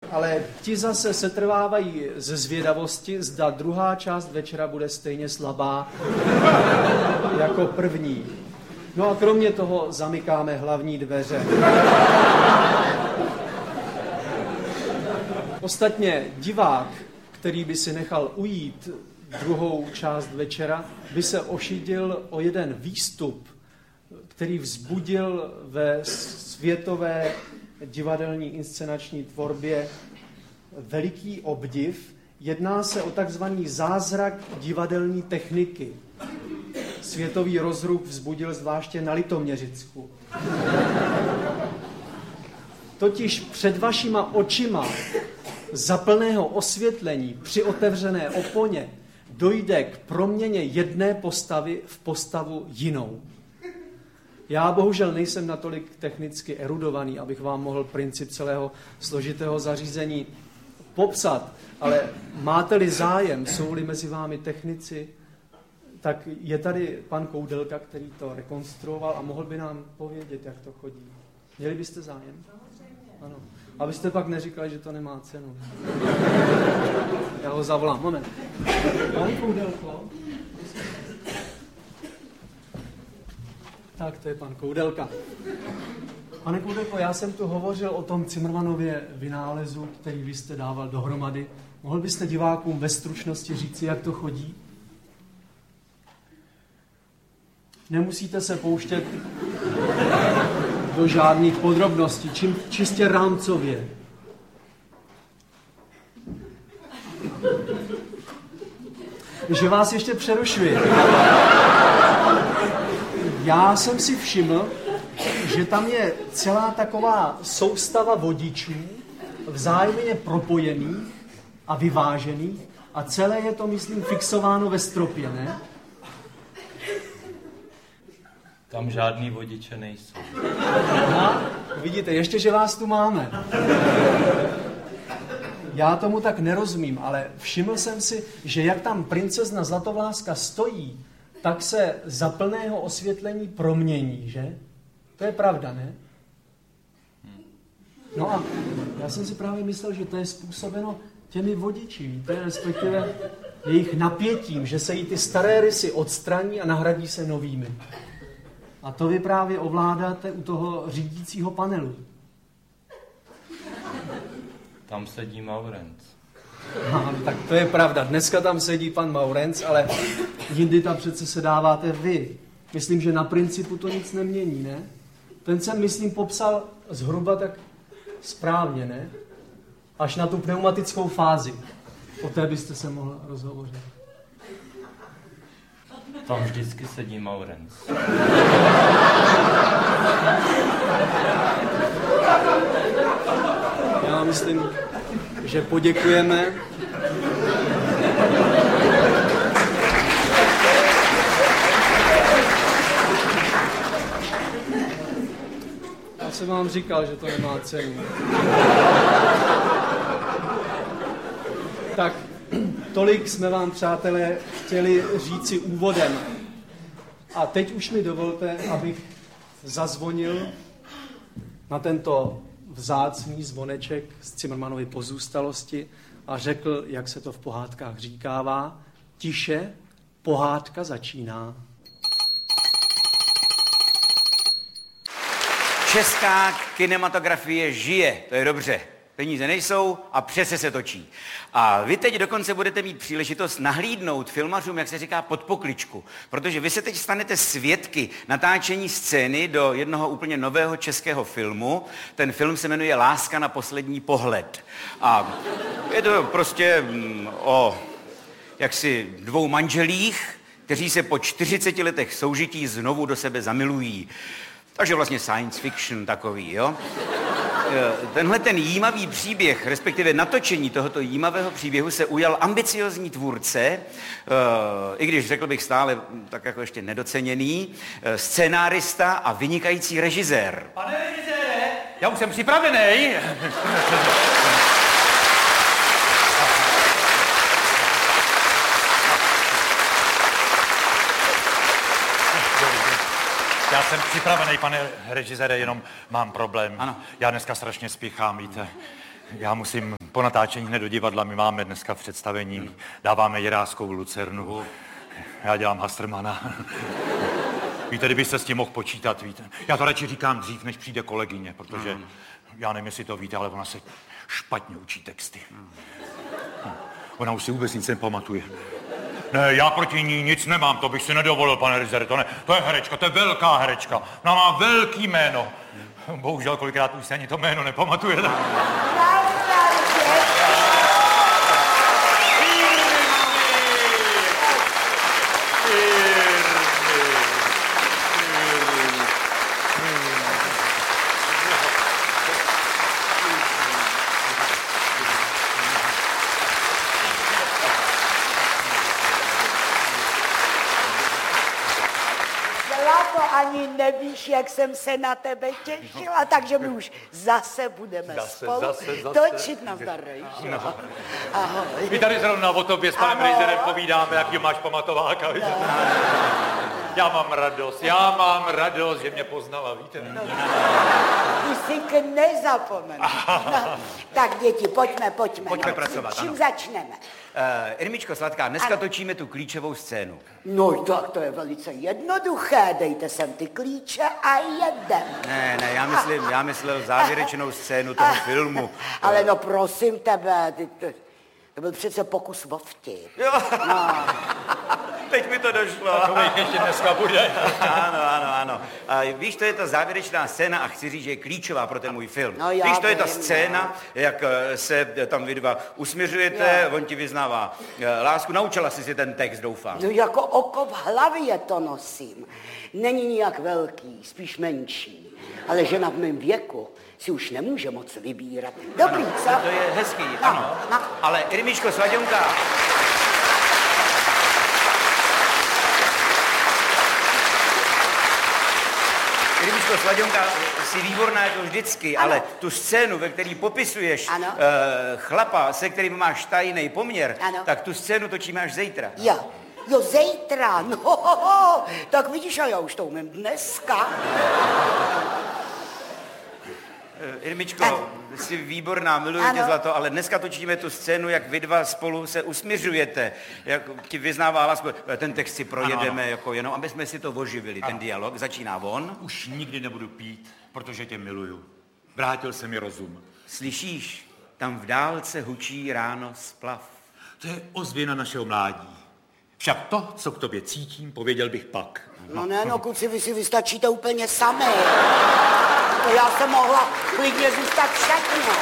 ale ti zase setrvávají ze zvědavosti, zda druhá část večera bude stejně slabá jako první. No a kromě toho zamykáme hlavní dveře. Ostatně divák, který by si nechal ujít druhou část večera, by se ošidil o jeden výstup, který vzbudil ve světové divadelní inscenační tvorbě veliký obdiv. Jedná se o takzvaný zázrak divadelní techniky. Světový rozruch vzbudil zvláště na Litoměřicku. Totiž před vašima očima za plného osvětlení při otevřené oponě dojde k proměně jedné postavy v postavu jinou. Já bohužel nejsem natolik technicky erudovaný, abych vám mohl princip celého složitého zařízení popsat, ale máte-li zájem, jsou-li mezi vámi technici, tak je tady pan Koudelka, který to rekonstruoval a mohl by nám povědět, jak to chodí. Měli byste zájem? Ano. Abyste pak neříkali, že to nemá cenu. Já ho zavolám. Moment. Pane Koudelko? Tak, to je pan Koudelka. Pane Koudelko, já jsem tu hovořil o tom Cimrmanově vynálezu, který vy jste dával dohromady. Mohl byste divákům ve stručnosti říci, jak to chodí? Nemusíte se pouštět do žádných podrobností, čistě rámcově. Že vás ještě přerušuji. Já jsem si všiml, že tam je celá taková soustava vodičů, vzájemně propojených a vyvážených a celé je to, myslím, fixováno ve stropě, ne? Tam žádný vodiče nejsou. Aha, vidíte, ještě, že vás tu máme. Já tomu tak nerozumím, ale všiml jsem si, že jak tam princezna Zlatovláska stojí, tak se za plného osvětlení promění, že? To je pravda, ne? No a já jsem si právě myslel, že to je způsobeno těmi vodiči, víte, respektive jejich napětím, že se jí ty staré rysy odstraní a nahradí se novými. A to vy právě ovládáte u toho řídícího panelu. Tam sedí Maurenc. No, tak to je pravda. Dneska tam sedí pan Maurenc, ale jindy tam přece se dáváte vy. Myslím, že na principu to nic nemění, ne? Ten jsem, myslím, popsal zhruba tak správně, ne? Až na tu pneumatickou fázi. O té byste se mohl rozhovořit. Tam vždycky sedí Maurenc. Já myslím, že poděkujeme. Já jsem vám říkal, že to nemá cenu. Tak, tolik jsme vám, přátelé, chtěli říci úvodem. A teď už mi dovolte, abych zazvonil na tento vzácný zvoneček z Cimrmanovy pozůstalosti a řekl, jak se to v pohádkách říkává, tiše, pohádka začíná. Česká kinematografie žije, to je dobře. Peníze nejsou a přese se točí. A vy teď dokonce budete mít příležitost nahlídnout filmařům, jak se říká, pod pokličku. Protože vy se teď stanete svědky natáčení scény do jednoho úplně nového českého filmu. Ten film se jmenuje Láska na poslední pohled. A je to prostě o jaksi dvou manželích, kteří se po 40 letech soužití znovu do sebe zamilují. Takže vlastně science fiction takový, jo? Tenhle ten jímavý příběh, respektive natočení tohoto jímavého příběhu se ujal ambiciozní tvůrce, i když řekl bych stále tak jako ještě nedoceněný, scénárista a vynikající režisér. Pane režisére, já už jsem připravený. Já jsem připravený, pane režisére, jenom mám problém. Ano. Já dneska strašně spíchám, víte. Já musím po natáčení hned do divadla, my máme dneska představení, dáváme Jiráskou Lucernu, já dělám Hastrmana. Víte, kdybyste s tím mohl počítat, víte. Já to radši říkám dřív, než přijde kolegyně, protože já nevím, jestli to víte, ale ona se špatně učí texty. Ona už si vůbec nic nepamatuje. Ne, já proti ní nic nemám, to bych si nedovolil, pane Rizere, to je herečka, to je velká herečka. Ona má velký jméno. Bohužel kolikrát už se ani to jméno nepamatuje. Ani nevíš, jak jsem se na tebe těšila, takže my už zase budeme spolu točit na zdarejší. No. Ahoj. My tady zrovna o tobě s panem Rizerem povídáme, jaký máš pamatováka. Já mám radost, že mě poznala, víte? Ty si nezapomeň. Tak děti, pojďme. Pojďme pracovat, Čím začneme? Irmičko, sladká, dneska točíme tu klíčovou scénu. No tak to je velice jednoduché, dejte sem ty klíče a jedem. Ne, já myslel závěrečnou scénu toho filmu. Ale no prosím tebe, to byl přece pokus o vtip. Jo. No. Teď mi to došlo. Takových ještě dneska bude. Ano. A víš, to je ta závěrečná scéna a chci říct, že je klíčová pro ten můj film. No, víš, to je ta scéna, jak se tam vy dva usměřujete, on ti vyznává lásku. Naučila jsi si ten text, doufám. No jako oko v hlavě to nosím. Není nijak velký, spíš menší. Ale žena v mém věku si už nemůže moc vybírat. Dobrý, ano, co? To je hezký, ano. Ale Irmičko, Sladěnka... Irmičko, Sladěnka, jsi výborná jako vždycky, ano. Ale tu scénu, ve které popisuješ chlapa, se kterým máš tajný poměr, ano. Tak tu scénu točíme až zítra. Jo, zítra, no, tak vidíš, a já už to umím dneska. Irmičko, jsi výborná, miluji tě zlato, ale dneska točíme tu scénu, jak vy dva spolu se usměřujete, jak ti vyznává lásku. Ten text si projedeme jako jenom, aby jsme si to oživili, ten dialog. Začíná on. Už nikdy nebudu pít, protože tě miluju. Vrátil se mi rozum. Slyšíš, tam v dálce hučí ráno splav. To je ozvěna našeho mládí. Však to, co k tobě cítím, pověděl bych pak. No, kluci, vy si vystačíte úplně sami. To já jsem mohla klidně zůstat všechno.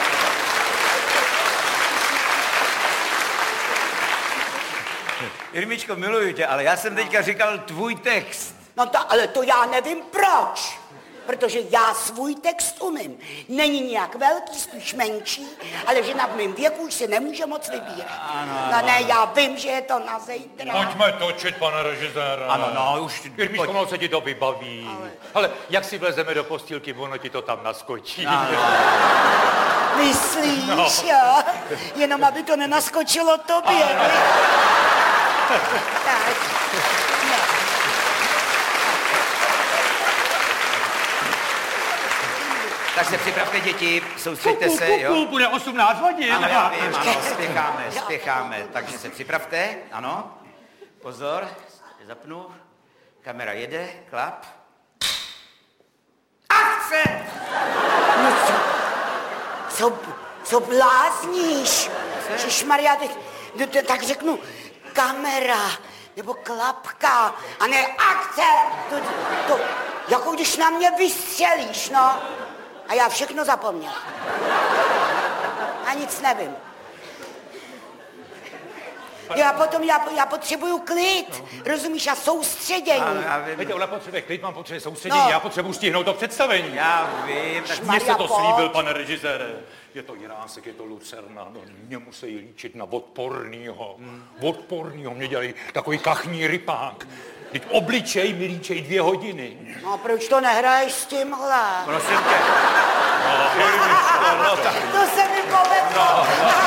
Irmičko, miluju tě, ale já jsem teďka říkal tvůj text. No ale to já nevím proč. Protože já svůj text umím. Není nijak velký, spíš menší, ale žena v mém věku už si nemůže moc vybírat. Ano. Ne, já vím, že je to na zítra. Pojďme točit, pane režiséra. Ano, už... Irmiško, no se ti to vybaví. Ale jak si vlezeme do postýlky, ono ti to tam naskočí. Myslíš, jo? Jenom aby to nenaskočilo tobě. Tak. Tak se připravte, děti, soustřeďte se, jo? Bude 18 hodin. Ano, já vím, ano, spěcháme, takže se připravte, ano. Pozor, zapnu, kamera jede, klap. Akce! No co blázníš? Ježišmarja, tak řeknu kamera, nebo klapka, a ne akce. To jako když na mě vystřelíš, no. A já všechno zapomněla. A nic nevím. Já potřebuju klid, rozumíš, a soustředění. Víte, ona potřebuje klid, mám potřebuje soustředění, já potřebuji stihnout to představení. Já vím. Tak mně se to slíbil, pane režisére. Je to Jirásek, je to Lucerna, no mě musí líčit na odpornýho. Odpornýho, mě dělají takový kachní rypák. Teď obličej mi líčej 2 hodiny. No a proč to nehraješ s tímhle? Prosím tě. To se mi povedlo.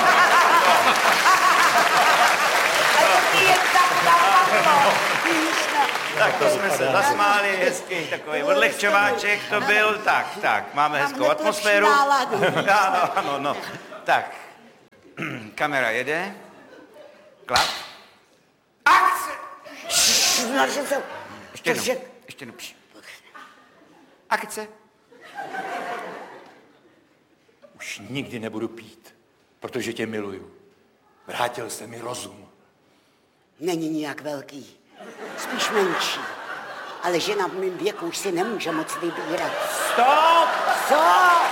Tak to jsme se zasmáli, hezký takový odlehčováček to byl. Tak, máme hezkou atmosféru. Ano. tak. Kamera jede. Klap. Akce! Ještě nepři. Akce. Už nikdy nebudu pít, protože tě miluju. Vrátil se mi rozum. Není nijak velký, spíš menší. Ale žena v mém věku už si nemůže moc vybírat. Stop! Co?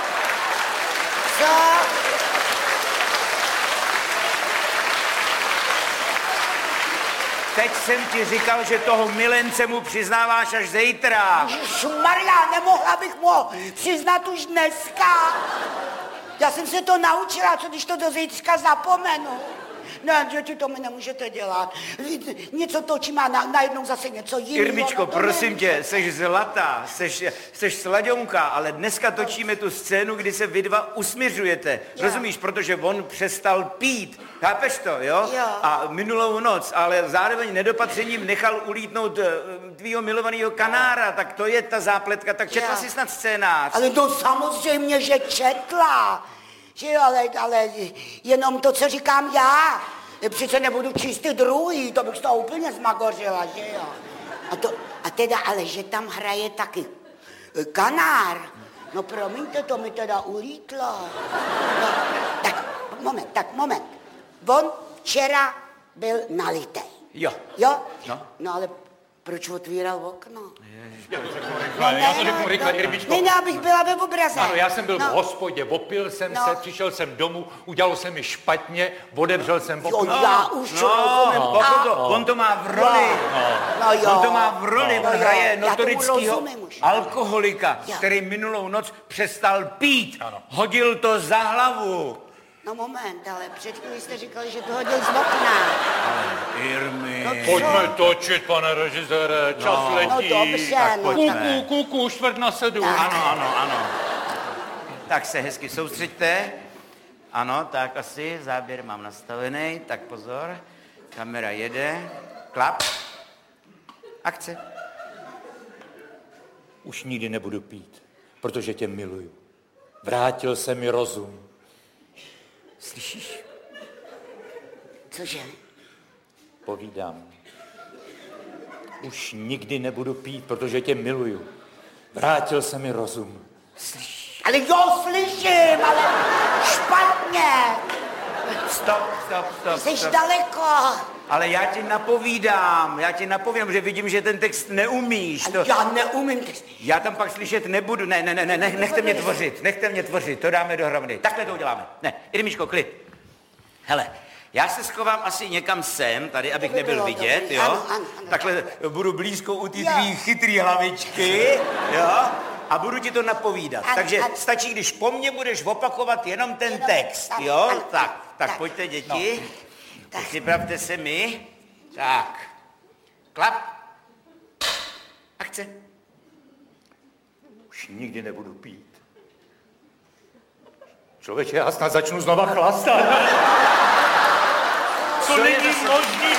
Teď jsem ti říkal, že toho milence mu přiznáváš až zítra. Ježišmarja, nemohla bych mu přiznat už dneska. Já jsem se to naučila, co když to do zítřka zapomenu. Ne, děti, to mi nemůžete dělat. Něco točím a najednou zase něco jiného. Irmičko, prosím tě, seš zlatá, seš slaďonka, ale dneska točíme tu scénu, kdy se vy dva usměřujete. Rozumíš, protože on přestal pít. Chápeš to, jo? A minulou noc, ale zároveň nedopatřením nechal ulítnout tvýho milovaného kanára, tak to je ta zápletka, tak četla si snad scénář. Ale to samozřejmě, že četla. Že jo, ale jenom to, co říkám já. Přece nebudu číst ty druhý, to bych z toho úplně zmagořila, že jo. A teda, ale že tam hraje taky kanár. No promiňte, to mi teda ulítlo. No, tak moment. On včera byl nalitej. Jo. Jo? No. No ale proč otvíral okno? Já to řeknu rychle, Irmičko. Ne, abych byla ve obraze. Ano, já jsem byl v hospodě, opil jsem se, přišel jsem domů, udělalo se mi špatně, otevřel jsem okno. Jo, já už rozumím. On to má v roli. On to má v roli, on hraje notorického alkoholika, který minulou noc přestal pít. Ano. Hodil to za hlavu. No moment, ale před chvílí jste říkali, že to hodil z okna. Irmi. No, Pojďme točit, pane režisére, čas letí. No dobře, Kuku, 6:45. Ano. Tak se hezky soustřeďte. Ano, tak asi, záběr mám nastavený, tak pozor. Kamera jede. Klap. Akce. Už nikdy nebudu pít, protože tě miluju. Vrátil se mi rozum. Slyšíš? Cože? Povídám. Už nikdy nebudu pít, protože tě miluju. Vrátil se mi rozum. Slyšíš? Ale jo, slyším, ale špatně. Stop. Jsi daleko. Ale já ti napovídám, že vidím, že ten text neumíš. To... Já neumím text. Já tam pak slyšet nebudu. Ne, nechte mě tvořit, to dáme dohromady. Takhle to uděláme. Ne, Irmičko, klid. Hele, já se schovám asi někam sem, tady, abych nebyl vidět, jo? Ano. Takhle budu blízko u té tvý chytrý hlavičky, jo? A budu ti to napovídat. Takže stačí, když po mně budeš opakovat jenom ten text, jo? Tak pojďte, děti. Připravte se mi. Tak. Klap. Akce. Už nikdy nebudu pít. Člověče, já snad začnu znova chlastat. To není možný,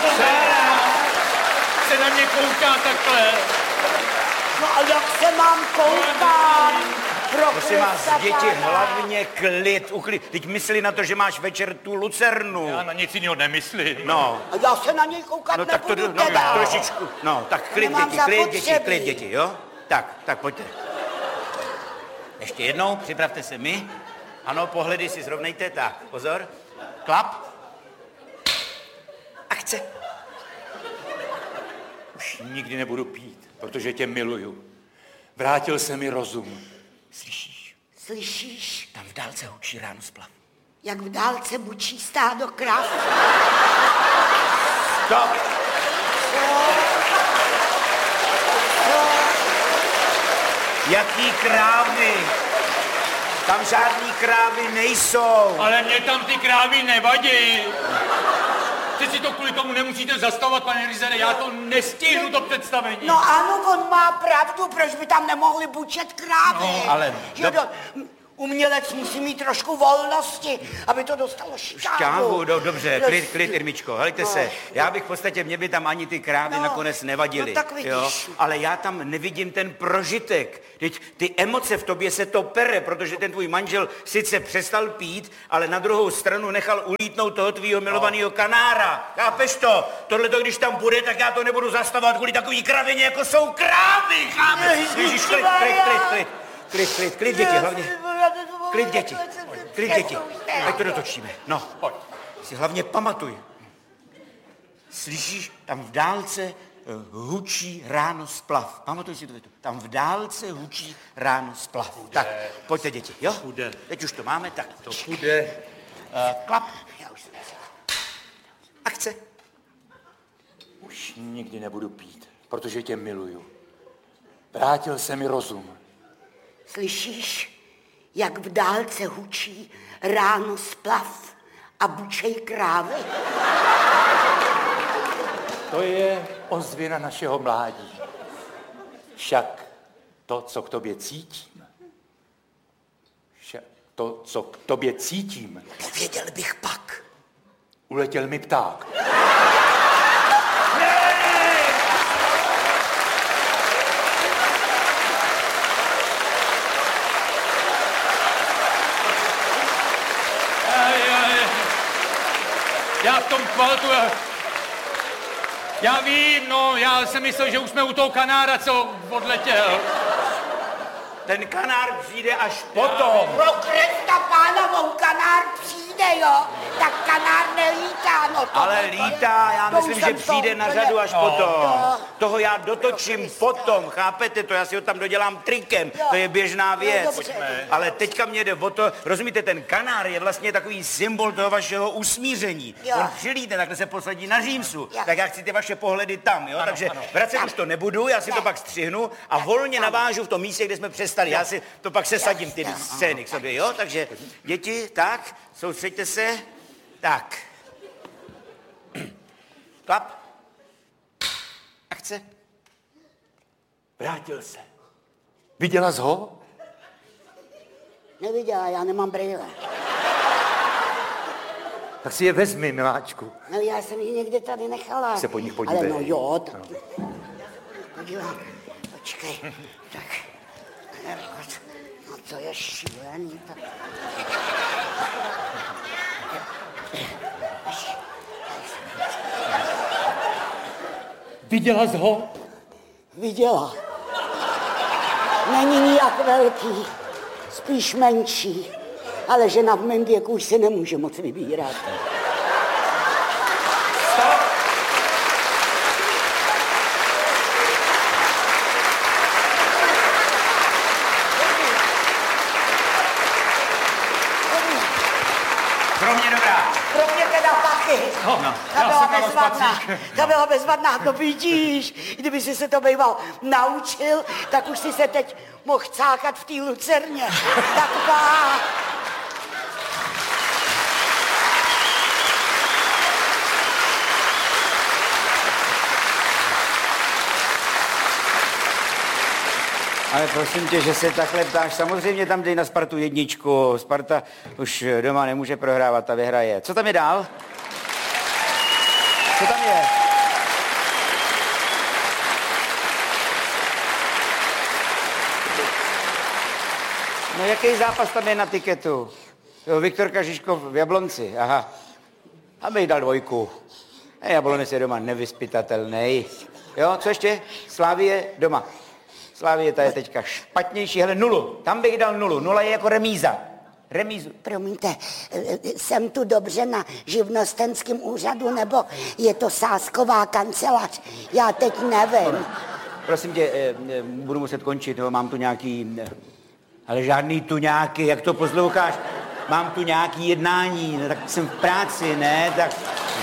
se na mě kouká takhle. No a jak se mám koukat? Prosím vás, děti, hlavně klid, uklid. Teď mysli na to, že máš večer tu lucernu. Já na nic jiného nemyslím. No. A já se na něj koukat nebudu teda. Trošičku. No, tak klid, děti, jo? Tak pojďte. Ještě jednou, připravte se mi. Ano, pohledy si zrovnejte, tak, pozor. Klap. Akce. Už nikdy nebudu pít, protože tě miluju. Vrátil se mi rozum. Slyšíš? Tam v dálce hučí ráno splav. Jak v dálce bučí stádo krav. Stop. Jaký krávy? Tam žádný krávy nejsou. Ale mě tam ty krávy nevadí. Ty si to kvůli tomu nemusíte zastavovat, pane režisére, já to nestihnu, to představení. No ano, on má pravdu, proč by tam nemohli bučet krávy. No, ale... Umělec musí mít trošku volnosti, aby to dostalo šťávu. Dobře, klid, Irmičko, helejte se. Já bych v podstatě, mě by tam ani ty krávy nakonec nevadily. No tak vidíš. Jo? Ale já tam nevidím ten prožitek. Teď ty emoce v tobě se to pere, protože ten tvůj manžel sice přestal pít, ale na druhou stranu nechal ulítnout toho tvýho milovaného kanára. Chápeš to? Tohleto, když tam bude, tak já to nebudu zastavovat kvůli takový kravině, jako jsou krávy, chápeš? Ježíš, klid, děti, hlavně. Klid, děti. Ať to dotočíme. No, si hlavně pamatuj. Slyšíš, tam v dálce hučí ráno splav. Pamatuj si to větu. Tam v dálce hučí ráno splav. Tak, pojďte, děti, jo? Půjde. Teď už to máme, tak. To půjde. Klap. Já už jsem akce. Už nikdy nebudu pít, protože tě miluju. Vrátil se mi rozum. Slyšíš, jak v dálce hučí ráno splav a bučej krávy? To je ozvěna našeho mládí. Však to, co k tobě cítím, Nevěděl bych pak. uletěl mi pták. Já v tom kvaltu, já vím, no, já jsem myslel, že už jsme u toho kanára, co odletěl. Ten kanár přijde až potom. Pro Krista pánovou, kanár přijde, jo? Tak kanár nelítá, no to. Ale lítá, já myslím, že přijde na řadu až potom. Toho já dotočím potom, chápete to? Já si ho tam dodělám trikem, to je běžná věc. Ale teďka mě jde o to, rozumíte, ten kanár je vlastně takový symbol toho vašeho usmíření. On přilítne, takhle se posadí na římsu, tak já chci ty vaše pohledy tam, jo? Takže vracet už to nebudu, já si to pak střihnu a volně navážu v tom místě, kde jsme přestali. Já si to pak sesadím ty scény k sobě, jo? Takže děti, tak, soustřeďte se. Tak. Klap. Akce. Vrátil se. Viděla jsi ho? Neviděla, já nemám brýle. Tak si je vezmi, miláčku. No já jsem ji někde tady nechala. Se po nich podívej. Ale no jo, tak... Podívám. Počkej. Tak. No to je šílený. Tak... Viděla jsi ho? Viděla. Není nijak velký, spíš menší. Ale žena v mém věku už si nemůže moc vybírat. Pro mě dobrá. Pro mě teda taky. No, Ta byla bezvadná, to vidíš. Kdyby si se to býval naučil, tak už si se teď mohl cákat v té lucerně. Taková... Ale prosím tě, že se takhle ptáš, samozřejmě tam dej na Spartu 1. Sparta už doma nemůže prohrávat a vyhraje. Co tam je dál? Co tam je? No jaký zápas tam je na tiketu? Jo, Viktor Kažiškov v Jablonci, aha. Aby dal 2. A Jablonec je doma nevyspytatelný. Jo, co ještě? Slávie doma. Slávie, ta je teďka špatnější. Hele, 0. Tam bych dal 0. 0 je jako remíza. Remízu. Promiňte, jsem tu dobře na živnostenském úřadu, nebo je to sázková kancelář? Já teď nevím. Prosím tě, budu muset končit, jo, mám tu nějaký... Ale žádný tu nějaký, jak to posloucháš? Mám tu nějaký jednání, no, tak jsem v práci, ne? Tak...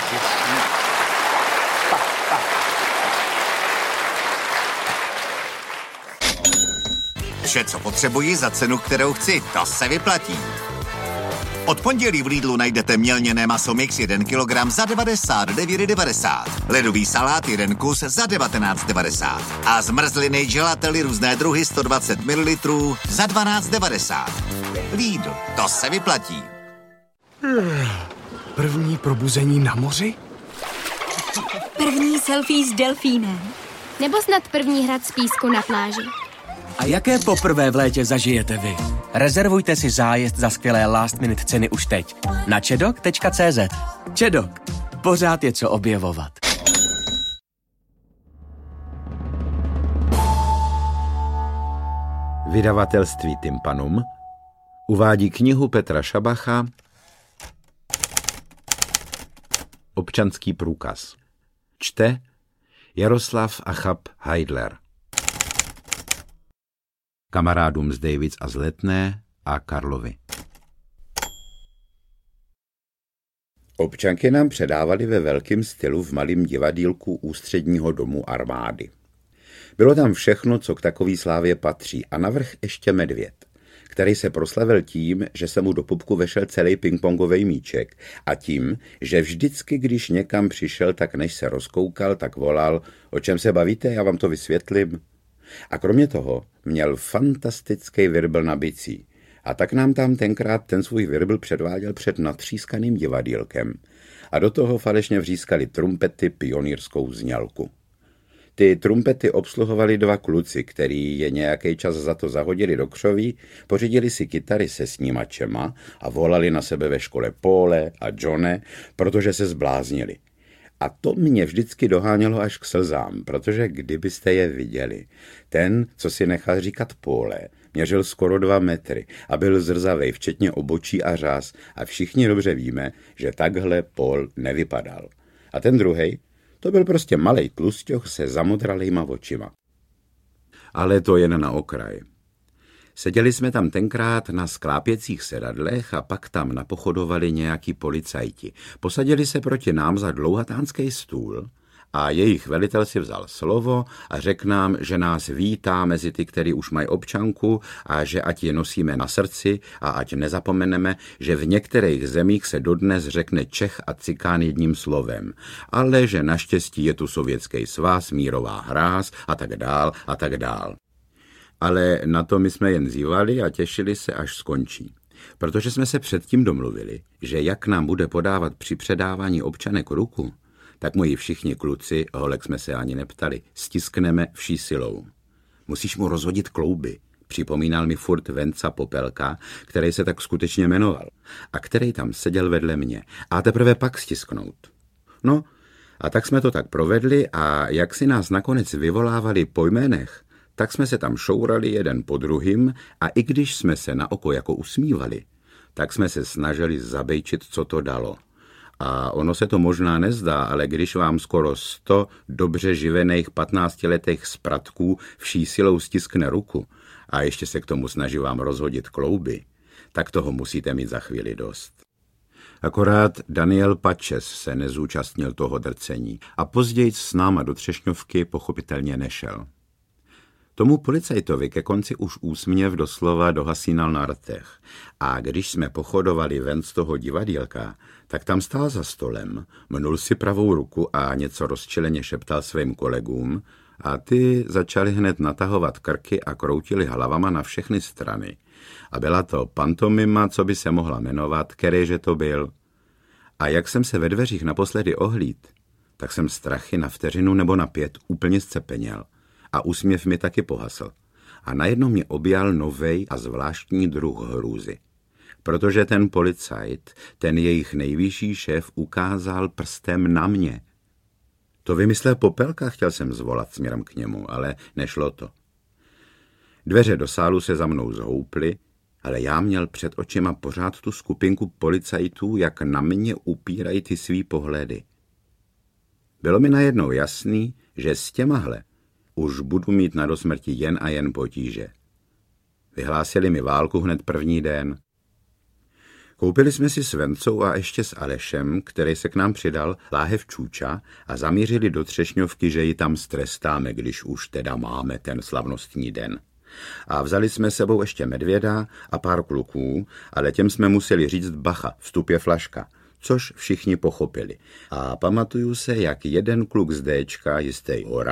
Vše, co potřebuji za cenu, kterou chci, to se vyplatí. Od pondělí v Lidlu najdete mělněné maso mix 1 kg za 99,90. Ledový salát 1 kus za 19,90. A zmrzliny gelately různé druhy 120 ml za 12,90. Lidl, to se vyplatí. První probuzení na moři? První selfie s delfínem. Nebo snad první hrad z písku na pláži. A jaké poprvé v létě zažijete vy? Rezervujte si zájezd za skvělé last minute ceny už teď na čedok.cz. Čedok. Pořád je co objevovat. Vydavatelství Tympanum uvádí knihu Petra Šabacha Občanský průkaz. Čte Jaroslav Achab Heidler. Kamarádům z Davids a z Letné a Karlovy. Občanky nám předávali ve velkém stylu v malém divadýlku Ústředního domu armády. Bylo tam všechno, co k takové slávě patří, a navrch ještě medvěd, který se proslavil tím, že se mu do pupku vešel celý pingpongový míček a tím, že vždycky, když někam přišel, tak než se rozkoukal, tak volal: o čem se bavíte, já vám to vysvětlím. A kromě toho měl fantastický virbl na bicí. A tak nám tam tenkrát ten svůj virbl předváděl před natřískaným divadýlkem. A do toho falešně vřískali trumpety pionýrskou znělku. Ty trumpety obsluhovali dva kluci, který je nějaký čas za to zahodili do křoví, pořídili si kytary se snímačema a volali na sebe ve škole Póle a Johne, protože se zbláznili. A to mě vždycky dohánělo až k slzám, protože kdybyste je viděli. Ten, co si nechal říkat Póle, měřil skoro 2 metry a byl zrzavej, včetně obočí a řas, a všichni dobře víme, že takhle Pól nevypadal. A ten druhej, to byl prostě malej tlusťoch se zamodralejma očima. Ale to jen na okraj. Seděli jsme tam tenkrát na sklápěcích sedadlech a pak tam napochodovali nějaký policajti. Posadili se proti nám za dlouhatánský stůl a jejich velitel si vzal slovo a řekl nám, že nás vítá mezi ty, který už mají občanku, a že ať je nosíme na srdci a ať nezapomeneme, že v některých zemích se dodnes řekne Čech a Cikán jedním slovem, ale že naštěstí je tu Sovětský svaz, mírová hráz a tak dál a tak dál. Ale na to my jsme jen zívali a těšili se, až skončí. Protože jsme se předtím domluvili, že jak nám bude podávat při předávání občanek ruku, tak mu ji všichni kluci, holek jsme se ani neptali, stiskneme vší silou. Musíš mu rozhodit klouby, připomínal mi furt Venca Popelka, který se tak skutečně jmenoval a který tam seděl vedle mě, a teprve pak stisknout. No, a tak jsme to tak provedli, a jak si nás nakonec vyvolávali po jménech, tak jsme se tam šourali jeden po druhým, a i když jsme se na oko jako usmívali, tak jsme se snažili zabejčit, co to dalo. A ono se to možná nezdá, ale když vám skoro 100 dobře živených 15letých spratků vší silou stiskne ruku a ještě se k tomu snaží vám rozhodit klouby, tak toho musíte mít za chvíli dost. Akorát Daniel Pačes se nezúčastnil toho drcení a později s náma do Třešňovky pochopitelně nešel. Tomu policajtovi ke konci už úsměv doslova dohasínal na rtech, a když jsme pochodovali ven z toho divadýlka, tak tam stál za stolem, mnul si pravou ruku a něco rozčileně šeptal svým kolegům, a ty začali hned natahovat krky a kroutili hlavama na všechny strany. A byla to pantomima, co by se mohla jmenovat, kterýže to byl. A jak jsem se ve dveřích naposledy ohlíd, tak jsem strachy na vteřinu nebo na 5 úplně zcepeněl. A úsměv mi taky pohasl. A najednou mě objal novej a zvláštní druh hrůzy. Protože ten policajt, ten jejich nejvyšší šéf, ukázal prstem na mě. To vymyslel Popelka, chtěl jsem zvolat směrem k němu, ale nešlo to. Dveře do sálu se za mnou zhouply, ale já měl před očima pořád tu skupinku policajtů, jak na mě upírají ty svý pohledy. Bylo mi najednou jasný, že s těmahle už budu mít na dosmrti jen a jen potíže. Vyhlásili mi válku hned první den. Koupili jsme si s Vencou a ještě s Alešem, který se k nám přidal, láhev čůča a zamířili do Třešňovky, že ji tam strestáme, když už teda máme ten slavnostní den. A vzali jsme sebou ještě medvěda a pár kluků, ale těm jsme museli říct bacha, vstup je flaška, což všichni pochopili. A pamatuju se, jak jeden kluk z Déčka, jistý Hora,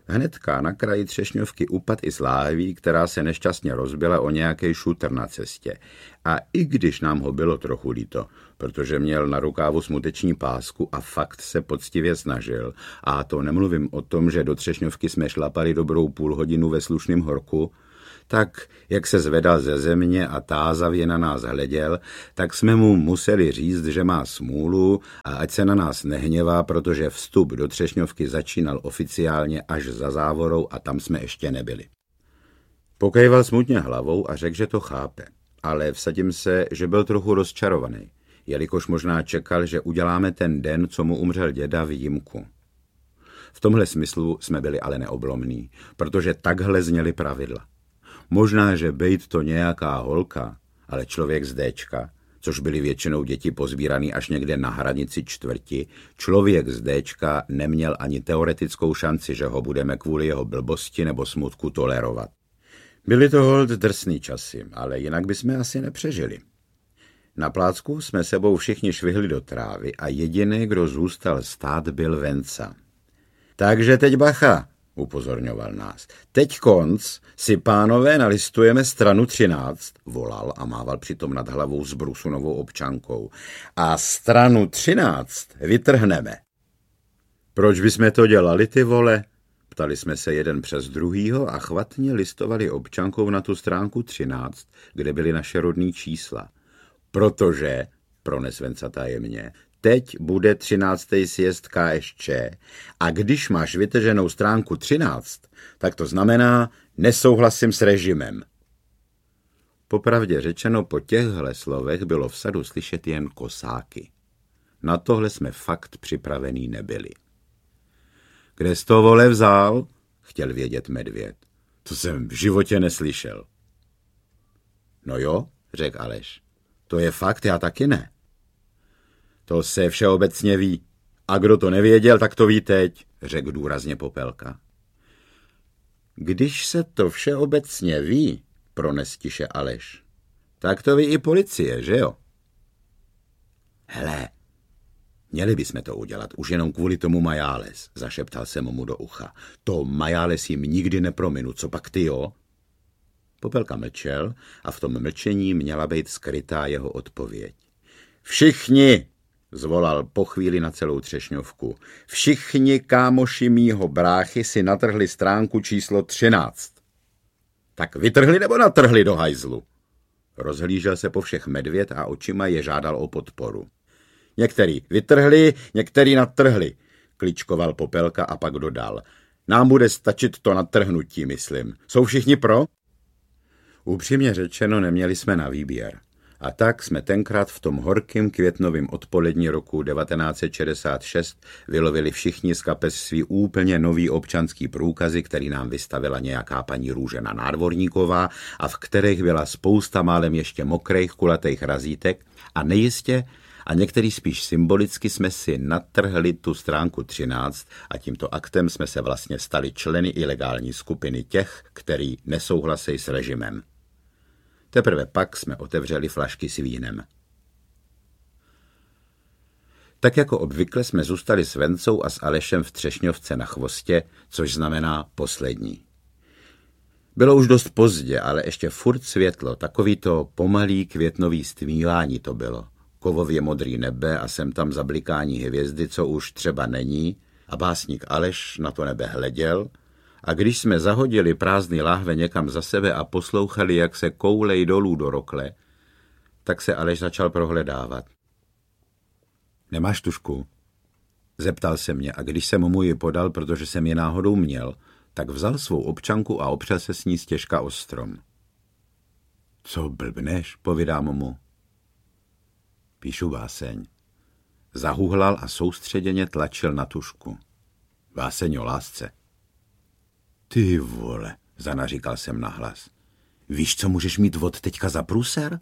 Hnedka na kraji Třešňovky upad i s láhví, která se nešťastně rozbila o nějaký šutr na cestě. A i když nám ho bylo trochu líto, protože měl na rukávu smuteční pásku a fakt se poctivě snažil, a to nemluvím o tom, že do Třešňovky jsme šlapali dobrou půl hodinu ve slušném horku, tak jak se zvedal ze země a tázavě na nás hleděl, tak jsme mu museli říct, že má smůlu a ať se na nás nehněvá, protože vstup do Třešňovky začínal oficiálně až za závorou a tam jsme ještě nebyli. Pokejval smutně hlavou a řekl, že to chápe, ale vsadím se, že byl trochu rozčarovaný, jelikož možná čekal, že uděláme ten den, co mu umřel děda, výjimku. V tomhle smyslu jsme byli ale neoblomní, protože takhle zněly pravidla. Možná, že bejt to nějaká holka, ale člověk z Déčka, což byli většinou děti pozbíraný až někde na hranici čtvrti, člověk z Déčka neměl ani teoretickou šanci, že ho budeme kvůli jeho blbosti nebo smutku tolerovat. Byly to holt drsný časy, ale jinak bychom asi nepřežili. Na plácku jsme sebou všichni švihli do trávy a jediný, kdo zůstal stát, byl Venca. Takže teď bacha, upozorňoval nás. Teď konc si, pánové, nalistujeme stranu 13, volal a mával přitom nad hlavou s brusunovou občankou. A stranu 13 vytrhneme. Proč bychom to dělali, ty vole? Ptali jsme se jeden přes druhýho a chvatně listovali občankou na tu stránku 13, kde byly naše rodný čísla. Protože, prones Venca tajemně, teď bude 13. sjezd KSČ a když máš vytrženou stránku 13, tak to znamená nesouhlasím s režimem. Popravdě řečeno, po těchhle slovech bylo v sadu slyšet jen kosáky. Na tohle jsme fakt připravený nebyli. Kde jsi to, vole, vzal? Chtěl vědět medvěd. To jsem v životě neslyšel. No jo, řekl Aleš. To je fakt, já taky ne. To se všeobecně ví. A kdo to nevěděl, tak to ví teď, řekl důrazně Popelka. Když se to všeobecně ví, prones tiše Aleš, tak to ví i policie, že jo? Hele, měli bychom to udělat, už jenom kvůli tomu Majáles, zašeptal jsem mu do ucha. To Majáles jim nikdy neprominu, co pak ty, jo? Popelka mlčel a v tom mlčení měla být skrytá jeho odpověď. Všichni, zvolal po chvíli na celou Třešňovku, všichni kámoši mýho bráchy si natrhli stránku číslo 13. Tak vytrhli nebo natrhli do hajzlu? Rozhlížel se po všech medvěd a očima je žádal o podporu. Některý vytrhli, některý natrhli, kličkoval Popelka a pak dodal. Nám bude stačit to natrhnutí, myslím. Jsou všichni pro? Upřímně řečeno, neměli jsme na výběr. A tak jsme tenkrát v tom horkým květnovým odpolední roku 1966 vylovili všichni z kapes svý úplně nový občanský průkazy, který nám vystavila nějaká paní Růžena Nádvorníková a v kterých byla spousta málem ještě mokrých kulatých razítek a nejistě a některý spíš symbolicky jsme si natrhli tu stránku 13 a tímto aktem jsme se vlastně stali členy ilegální skupiny těch, který nesouhlasí s režimem. Teprve pak jsme otevřeli flašky s vínem. Tak jako obvykle jsme zůstali s Vencou a s Alešem v Třešňovce na chvostě, což znamená poslední. Bylo už dost pozdě, ale ještě furt světlo, takový to pomalý květnový stmívání to bylo. Kovově modrý nebe a sem tam zablikání hvězdy, co už třeba není, a básník Aleš na to nebe hleděl, a když jsme zahodili prázdný láhve někam za sebe a poslouchali, jak se koulej dolů do rokle, tak se Aleš začal prohledávat. Nemáš tužku? Zeptal se mě a když jsem mu ji podal, protože jsem ji náhodou měl, tak vzal svou občanku a opřel se s ní stěžka o strom. Co blbneš, povídám mu. Píšu báseň. Zahuhlal a soustředěně tlačil na tužku. Báseň o lásce. Ty vole, zanaříkal jsem nahlas. Víš, co můžeš mít od teďka za průser?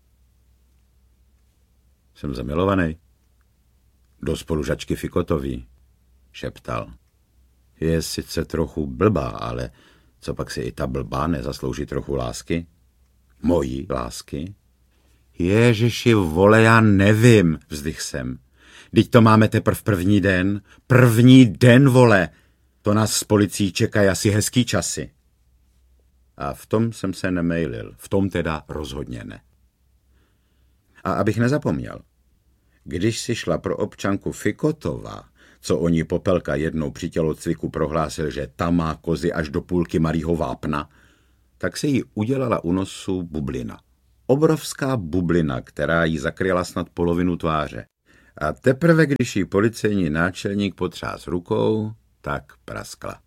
Jsem zamilovaný. Do spolužačky Fikotový, šeptal. Je sice trochu blbá, ale co pak si i ta blbá nezaslouží trochu lásky? Mojí lásky? Ježiši, vole, já nevím, vzdych jsem. Vždyť to máme teprv první den, vole. To nás s policií čekají asi hezký časy. A v tom jsem se nemejlil. V tom teda rozhodně ne. A abych nezapomněl, když si šla pro občanku Fikotová, co o ní Popelka jednou při tělocviku prohlásil, že ta má kozy až do půlky malýho vápna, tak se jí udělala u nosu bublina. Obrovská bublina, která jí zakryla snad polovinu tváře. A teprve, když jí policejní náčelník potřás rukou, tak praskla.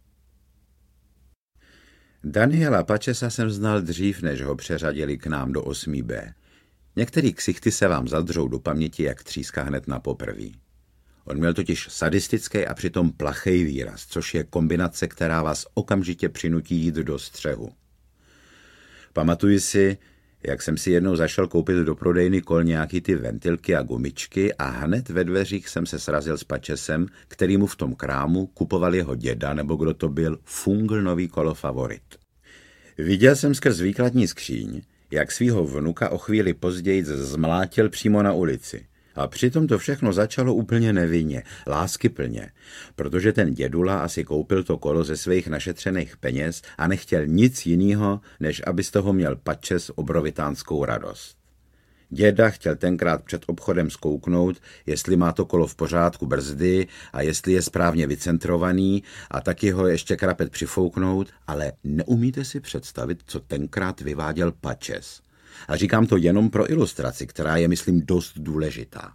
Daniela Pačesa jsem znal dřív, než ho přeřadili k nám do 8B. Některý ksichty se vám zadřou do paměti jak tříska hned na poprví. On měl totiž sadistický a přitom plachej výraz, což je kombinace, která vás okamžitě přinutí jít do střehu. Pamatuji si, jak jsem si jednou zašel koupit do prodejny kol nějaký ty ventilky a gumičky a hned ve dveřích jsem se srazil s Pačesem, který mu v tom krámu kupoval jeho děda, nebo kdo to byl, fungl nový kolo Favorit. Viděl jsem skrz výkladní skříň, jak svýho vnuka o chvíli později zmlátil přímo na ulici. A přitom to všechno začalo úplně nevinně, láskyplně, protože ten dědula asi koupil to kolo ze svých našetřených peněz a nechtěl nic jiného, než aby z toho měl Pačes obrovitánskou radost. Děda chtěl tenkrát před obchodem zkouknout, jestli má to kolo v pořádku brzdy a jestli je správně vycentrovaný a taky ho ještě krapet přifouknout, ale neumíte si představit, co tenkrát vyváděl Pačes. A říkám to jenom pro ilustraci, která je, myslím, dost důležitá.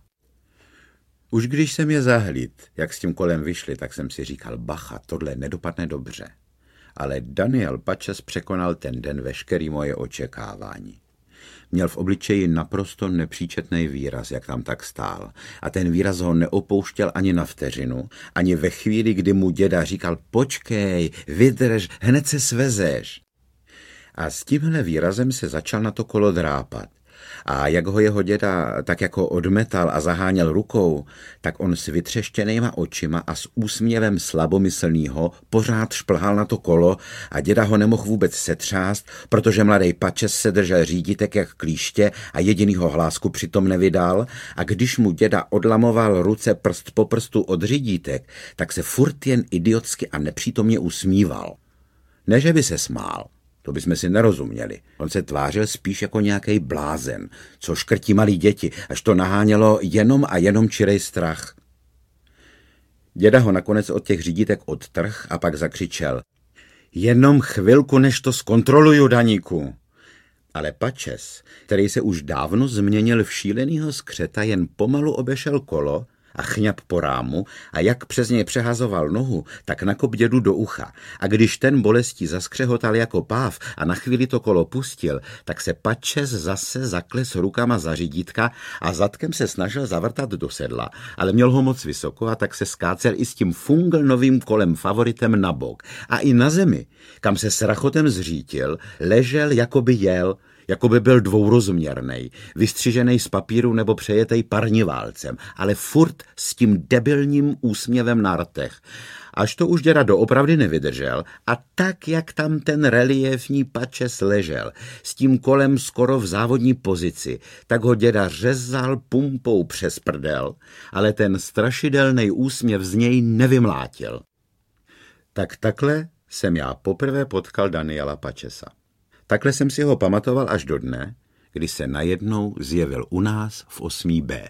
Už když jsem je zahlíd, jak s tím kolem vyšli, tak jsem si říkal, bacha, tohle nedopadne dobře. Ale Daniel Pačes překonal ten den veškerý moje očekávání. Měl v obličeji naprosto nepříčetný výraz, jak tam tak stál. A ten výraz ho neopouštěl ani na vteřinu, ani ve chvíli, kdy mu děda říkal, počkej, vydrž, hned se svezeš. A s tímhle výrazem se začal na to kolo drápat. A jak ho jeho děda tak jako odmetal a zaháněl rukou, tak on s vytřeštěnýma očima a s úsměvem slabomyslnýho pořád šplhal na to kolo a děda ho nemohl vůbec setřást, protože mladý Pačes se držel řídítek jak klíště a jedinýho hlásku přitom nevydal a když mu děda odlamoval ruce prst po prstu od řídítek, tak se furt jen idiotsky a nepřítomně usmíval. Ne, že by se smál. To bychom si nerozuměli. On se tvářil spíš jako nějaký blázen, co škrtí malí děti, až to nahánělo jenom a jenom čirej strach. Děda ho nakonec od těch řídítek odtrh a pak zakřičel. Jenom chvilku, než to zkontroluju, Daníku. Ale Pačes, který se už dávno změnil v šílenýho skřeta, jen pomalu obešel kolo a chňap po rámu a jak přes něj přehazoval nohu, tak nakop dědu do ucha. A když ten bolestí zaskřehotal jako páv a na chvíli to kolo pustil, tak se Pačes zase zakles rukama za řídítka a zadkem se snažil zavrtat do sedla, ale měl ho moc vysoko a tak se skácel i s tím fungl novým kolem Favoritem na bok. A i na zemi, kam se s rachotem zřítil, ležel, jako by jel, jako by byl dvourozměrnej, vystřižený z papíru nebo přejetej parniválcem, ale furt s tím debilním úsměvem na rtech. Až to už děda doopravdy nevydržel a tak, jak tam ten reliéfní Pačes ležel, s tím kolem skoro v závodní pozici, tak ho děda řezal pumpou přes prdel, ale ten strašidelný úsměv z něj nevymlátil. Tak takhle jsem já poprvé potkal Daniela Pačesa. Takhle jsem si ho pamatoval až do dne, kdy se najednou zjevil u nás v 8B.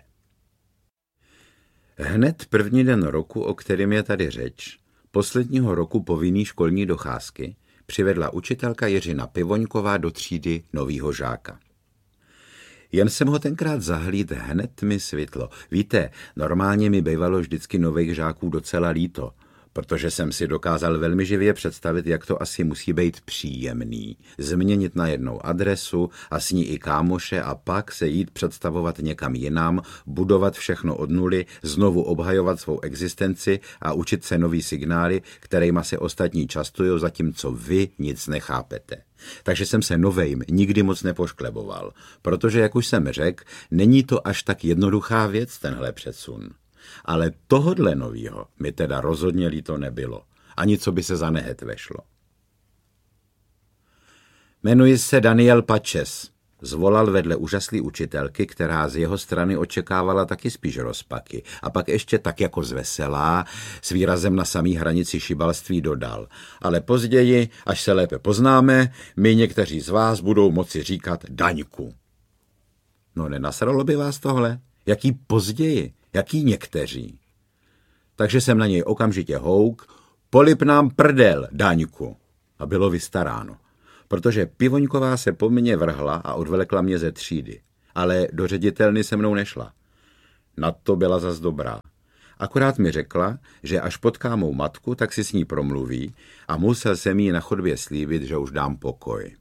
Hned první den roku, o kterém je tady řeč, posledního roku povinný školní docházky, přivedla učitelka Jiřina Pivoňková do třídy novýho žáka. Jen jsem ho tenkrát zahlíd, hned mi svitlo. Víte, normálně mi bývalo vždycky nových žáků docela líto, protože jsem si dokázal velmi živě představit, jak to asi musí být příjemný. Změnit na jednou adresu a s ní i kámoše a pak se jít představovat někam jinam, budovat všechno od nuly, znovu obhajovat svou existenci a učit se nový signály, kterejma se ostatní častují, zatímco vy nic nechápete. Takže jsem se novejm nikdy moc nepoškleboval, protože, jak už jsem řekl, není to až tak jednoduchá věc, tenhle přesun. Ale tohodle novýho mi teda rozhodně líto nebylo. Ani co by se za nehet vešlo. Jmenuji se Daniel Pačes. Zvolal vedle úžaslý učitelky, která z jeho strany očekávala taky spíš rozpaky. A pak ještě tak jako zveselá, s výrazem na samý hranici šibalství dodal. Ale později, až se lépe poznáme, my někteří z vás budou moci říkat Daňku. No nenasralo by vás tohle? Jaký později? Jaký někteří? Takže jsem na něj okamžitě houk, polip nám prdel, Daňku. A bylo vystaráno. Protože Pivoňková se po mně vrhla a odvlekla mě ze třídy. Ale do ředitelny se mnou nešla. Na to byla zas dobrá. Akorát mi řekla, že až potká mou matku, tak si s ní promluví a musel jsem jí na chodbě slíbit, že už dám pokoj.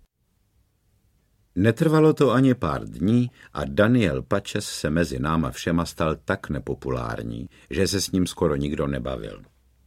Netrvalo to ani pár dní a Daniel Pačes se mezi náma všema stal tak nepopulární, že se s ním skoro nikdo nebavil.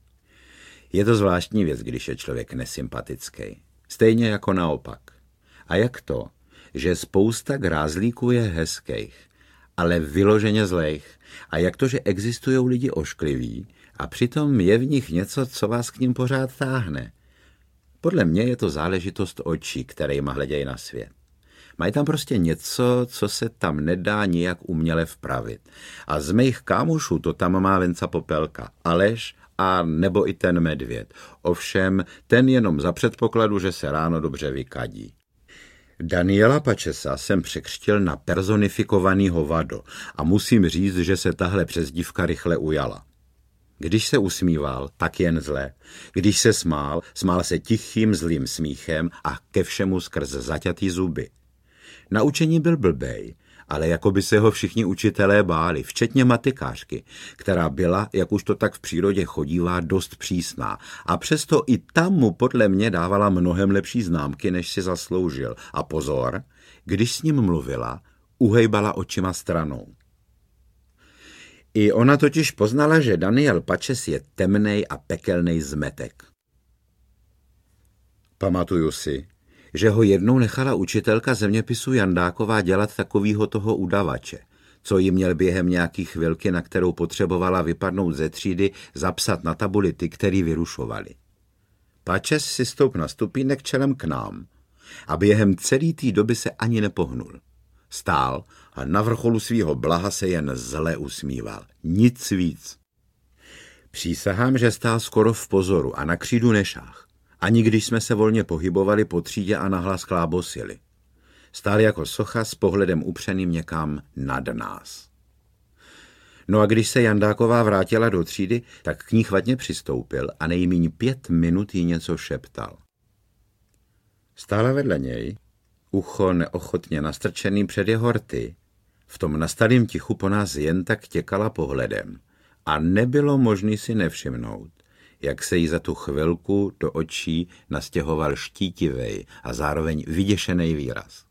Je to zvláštní věc, když je člověk nesympatický. Stejně jako naopak. A jak to, že spousta grázlíků je hezkých, ale vyloženě zlejch? A jak to, že existují lidi oškliví a přitom je v nich něco, co vás k ním pořád táhne? Podle mě je to záležitost očí, kterejma hledějí na svět. Mají tam prostě něco, co se tam nedá nijak uměle vpravit. A z mých kámošů to tam má Venca Popelka, Aleš a nebo i ten medvěd. Ovšem, ten jenom za předpokladu, že se ráno dobře vykadí. Daniela Pačesa jsem překřtil na personifikovanýho Vado a musím říct, že se tahle přezdívka rychle ujala. Když se usmíval, tak jen zle. Když se smál, smál se tichým zlým smíchem a ke všemu skrz zaťatý zuby. Na učení byl blbej, ale jako by se ho všichni učitelé báli, včetně matikářky, která byla, jak už to tak v přírodě chodívá, dost přísná. A přesto i tam mu podle mě dávala mnohem lepší známky, než si zasloužil. A pozor, když s ním mluvila, uhejbala očima stranou. I ona totiž poznala, že Daniel Pačes je temnej a pekelnej zmetek. Pamatuju si, že ho jednou nechala učitelka zeměpisu Jandáková dělat takovýho toho udavače, co jí měl během nějaký chvilky, na kterou potřebovala vypadnout ze třídy, zapsat na tabuli ty, který vyrušovali. Pačes si stoup na stupínek čelem k nám a během celé té doby se ani nepohnul. Stál a na vrcholu svýho blaha se jen zle usmíval. Nic víc. Přísahám, že stál skoro v pozoru a na křídu nešáhl. Ani když jsme se volně pohybovali po třídě a nahlas klábosili. Stál jako socha s pohledem upřeným někam nad nás. No a když se Jandáková vrátila do třídy, tak k ní chvatně přistoupil a nejmíň 5 minut jí něco šeptal. Stála vedle něj, ucho neochotně nastrčený před jeho rty, v tom nastalým tichu po nás jen tak těkala pohledem a nebylo možné si nevšimnout, jak se jí za tu chvilku do očí nastěhoval štítivej a zároveň vyděšený výraz.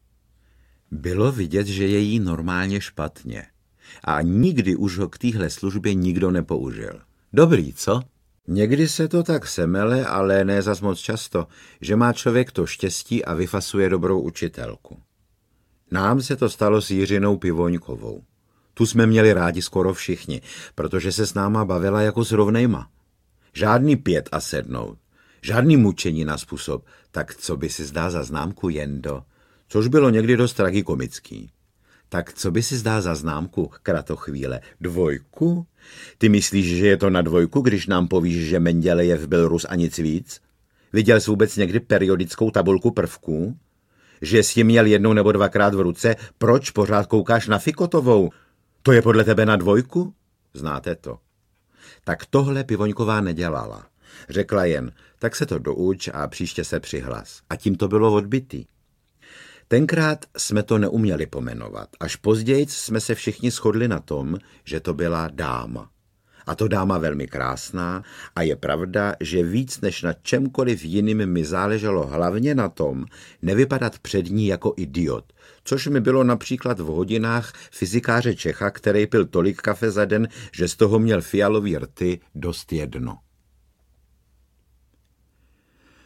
Bylo vidět, že je jí normálně špatně a nikdy už ho k téhle službě nikdo nepoužil. Dobrý, co? Někdy se to tak semele, ale ne zas moc často, že má člověk to štěstí a vyfasuje dobrou učitelku. Nám se to stalo s Jiřinou Pivoňkovou. Tu jsme měli rádi skoro všichni, protože se s náma bavila jako s rovnejma. Žádný 5 a sednout, žádný mučení na způsob, tak co by si zdá za známku Jendo, což bylo někdy dost tragikomický. Tak co by si zdá za známku, kratochvíle, 2? Ty myslíš, že je to na 2, když nám povíš, že Mendělejev byl Rus a nic víc? Viděl jsi vůbec někdy periodickou tabulku prvků? Že jsi ji měl 1 nebo 2krát v ruce, proč pořád koukáš na Fikotovou? To je podle tebe na 2? Znáte to. Tak tohle Pivoňková nedělala. Řekla jen, tak se to douč a příště se přihlas. A tím to bylo odbytý. Tenkrát jsme to neuměli pomenovat. Až později jsme se všichni shodli na tom, že to byla dáma. A to dáma velmi krásná a je pravda, že víc než na čemkoliv jiným mi záleželo hlavně na tom, nevypadat před ní jako idiot, což mi bylo například v hodinách fyzikáře Čecha, který pil tolik kafe za den, že z toho měl fialový rty dost jedno.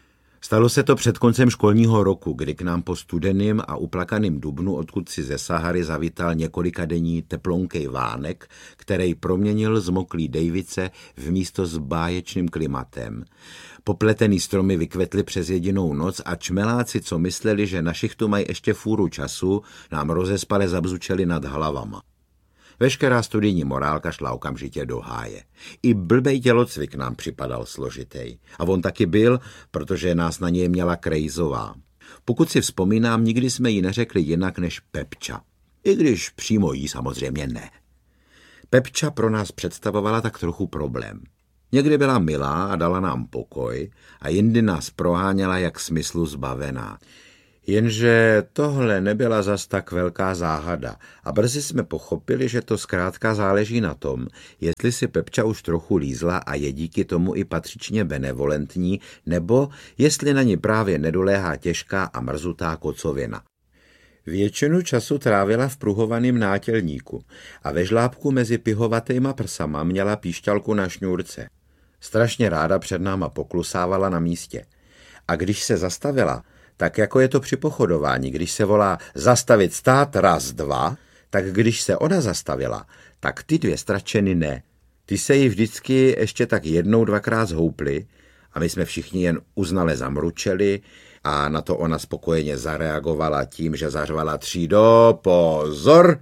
Stalo se to před koncem školního roku, kdy k nám po studeným a uplakaným dubnu, odkud si ze Sahary zavítal několikadenní teplonkej vánek, který proměnil zmoklý Dejvice v místo s báječným klimatem. Popletený stromy vykvetly přes jedinou noc a čmeláci, co mysleli, že na šichtu mají ještě fůru času, nám rozespale zabzučeli nad hlavama. Veškerá studijní morálka šla okamžitě do háje. I blbej tělocvik nám připadal složitý. A on taky byl, protože nás na něj měla Krejzová. Pokud si vzpomínám, nikdy jsme jí neřekli jinak než Pepča. I když přímo jí samozřejmě ne. Pepča pro nás představovala tak trochu problém. Někdy byla milá a dala nám pokoj a jindy nás proháněla jak smyslu zbavená. Jenže tohle nebyla zas tak velká záhada a brzy jsme pochopili, že to zkrátka záleží na tom, jestli si Pepča už trochu lízla a je díky tomu i patřičně benevolentní, nebo jestli na ní právě nedoléhá těžká a mrzutá kocovina. Většinu času trávila v pruhovaném nátělníku a ve žlábku mezi pihovatýma prsama měla píšťalku na šňůrce. Strašně ráda před náma poklusávala na místě. A když se zastavila, tak jako je to při pochodování, když se volá zastavit stát, raz, dva, tak když se ona zastavila, tak ty dvě stračeny ne. Ty se jí vždycky ještě tak jednou, dvakrát zhouply a my jsme všichni jen uznale zamručeli a na to ona spokojeně zareagovala tím, že zařvala třído, pozor!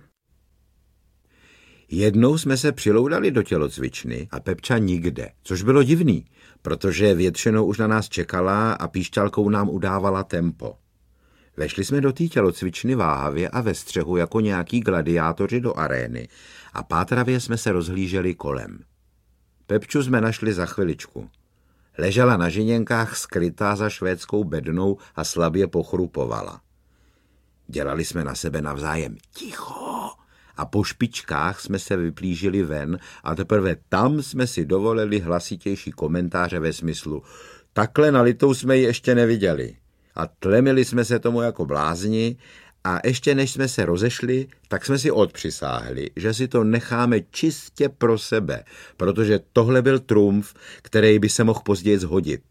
Jednou jsme se přiloudali do tělocvičny a Pepča nikde, což bylo divný, protože většinou už na nás čekala a píšťalkou nám udávala tempo. Vešli jsme do té tělocvičny váhavě a ve střehu jako nějaký gladiátoři do arény a pátravě jsme se rozhlíželi kolem. Pepču jsme našli za chviličku. Ležela na žiněnkách skrytá za švédskou bednou a slabě pochrupovala. Dělali jsme na sebe navzájem ticho a po špičkách jsme se vyplížili ven a teprve tam jsme si dovolili hlasitější komentáře ve smyslu takhle nalitou jsme ji ještě neviděli. A tlemili jsme se tomu jako blázni a ještě než jsme se rozešli, tak jsme si odpřisáhli, že si to necháme čistě pro sebe, protože tohle byl trumf, který by se mohl později zhodit.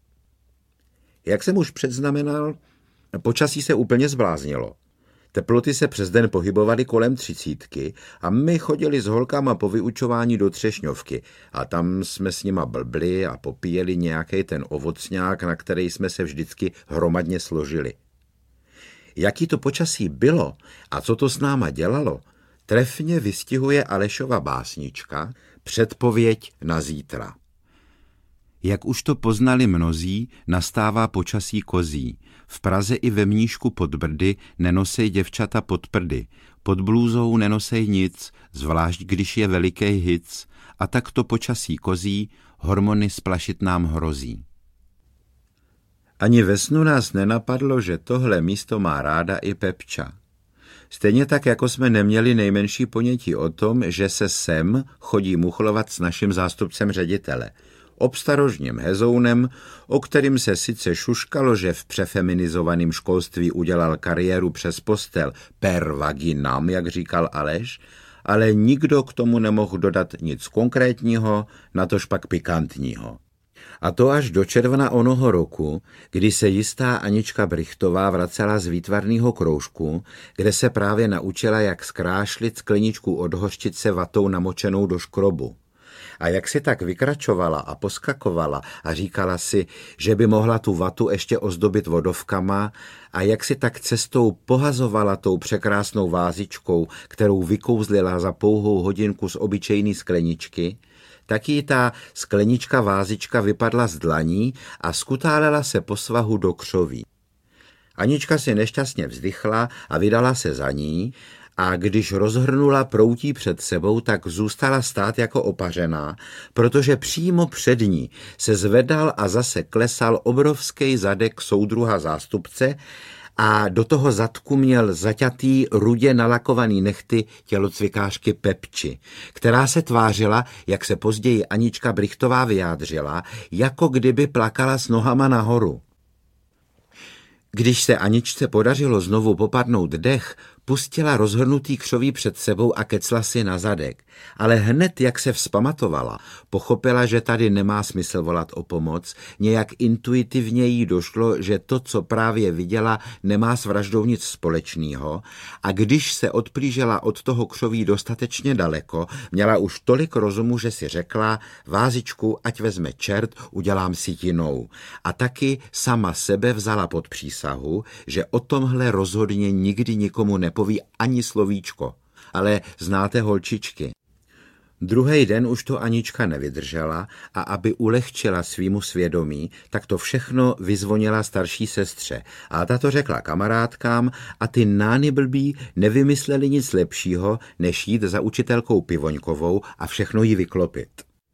Jak jsem už předznamenal, počasí se úplně zbláznilo. Teploty se přes den pohybovaly kolem 30 a my chodili s holkama po vyučování do Třešňovky a tam jsme s nima blbli a popíjeli nějaký ten ovocňák, na který jsme se vždycky hromadně složili. Jaký to počasí bylo a co to s náma dělalo, trefně vystihuje Alešova básnička Předpověď na zítra. Jak už to poznali mnozí, nastává počasí kozí. V Praze i ve Mníšku pod Brdy nenosej děvčata pod prdy. Pod blůzou nenosej nic, zvlášť když je veliký hic. A tak to počasí kozí, hormony splašit nám hrozí. Ani ve snu nás nenapadlo, že tohle místo má ráda i Pepča. Stejně tak, jako jsme neměli nejmenší ponětí o tom, že se sem chodí muchlovat s naším zástupcem ředitele. Obstarožním hezounem, o kterým se sice šuškalo, že v přefeminizovaném školství udělal kariéru přes postel per vaginam, jak říkal Aleš, ale nikdo k tomu nemohl dodat nic konkrétního, natož pak pikantního. A to až do června onoho roku, kdy se jistá Anička Brichtová vracela z výtvarného kroužku, kde se právě naučila, jak zkrášlit skleničku od hořčice vatou namočenou do škrobu. A jak si tak vykračovala a poskakovala a říkala si, že by mohla tu vatu ještě ozdobit vodovkama a jak si tak cestou pohazovala tou překrásnou vázičkou, kterou vykouzlila za pouhou hodinku z obyčejný skleničky, tak jí ta sklenička vázička vypadla z dlaní a skutálela se po svahu do křoví. Anička si nešťastně vzdychla a vydala se za ní, a když rozhrnula proutí před sebou, tak zůstala stát jako opařená, protože přímo před ní se zvedal a zase klesal obrovský zadek soudruha zástupce a do toho zadku měl zaťatý rudě nalakovaný nehty tělocvikářky Pepči, která se tvářila, jak se později Anička Brichtová vyjádřila, jako kdyby plakala s nohama nahoru. Když se Aničce podařilo znovu popadnout dech, pustila rozhodnutý křoví před sebou a kecla si na zadek. Ale hned, jak se vzpamatovala, pochopila, že tady nemá smysl volat o pomoc, nějak intuitivně jí došlo, že to, co právě viděla, nemá s vraždou nic společného a když se odplížela od toho křoví dostatečně daleko, měla už tolik rozumu, že si řekla, vázičku, ať vezme čert, udělám si jinou. A taky sama sebe vzala pod přísahu, že o tomhle rozhodně nikdy nikomu nepoví ani slovíčko. Ale znáte holčičky. Druhý den už to Anička nevydržela a aby ulehčila svýmu svědomí, tak to všechno vyzvonila starší sestře. A ta to řekla kamarádkám a ty nány blbí nevymysleli nic lepšího, než jít za učitelkou Pivoňkovou a všechno jí vyklopit.